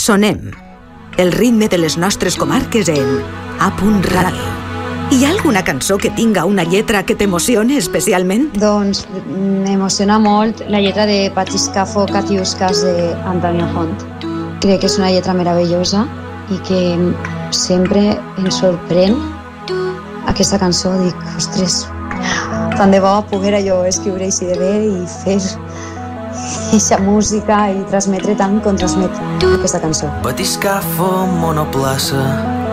Sonem. El ritme de les nostres comarques en A Punt Ràdio. Hi ha alguna cançó que tinga una lletra que t'emocione especialment? Doncs m'emociona molt la lletra de Patiscafo Catiuscas d'Antonio Font. Crec que és una lletra meravellosa i que sempre em sorprèn aquesta cançó. Dic, ostres, tant de bo poguera jo escriure així de bé i fer eixa música i transmetre tant com transmet aquesta cançó. Batiscafo, monoplaça,